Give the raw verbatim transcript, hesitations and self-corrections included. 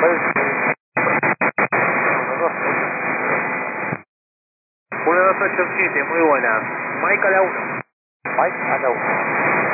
uno dos ocho siete, muy buena. Mike a la uno. Mike a la uno.